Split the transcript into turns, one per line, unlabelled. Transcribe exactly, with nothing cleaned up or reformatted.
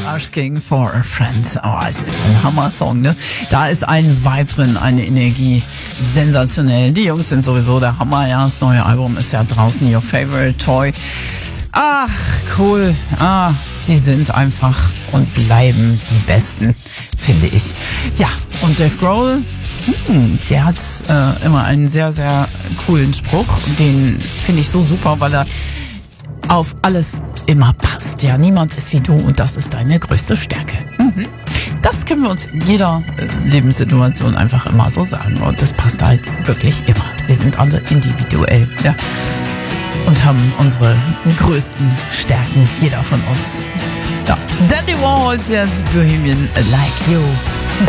Asking for a Friend. Oh, es ist ein Hammer-Song, ne? Da ist ein Vibe drin, eine Energie. Sensationell. Die Jungs sind sowieso der Hammer, ja. Das neue Album ist ja draußen. Your Favorite Toy. Ach, cool. Ah, sie sind einfach und bleiben die Besten, finde ich. Ja, und Dave Grohl, hm, der hat äh, immer einen sehr, sehr coolen Spruch. Den finde ich so super, weil er auf alles immer passt. Ja, niemand ist wie du und das ist deine größte Stärke. Mhm. Das können wir uns in jeder äh, Lebenssituation einfach immer so sagen. Und das passt halt wirklich immer. Wir sind alle individuell, ja. Und haben unsere größten Stärken, jeder von uns. Ja. Dandy Warhols jetzt, Bohemian Like You.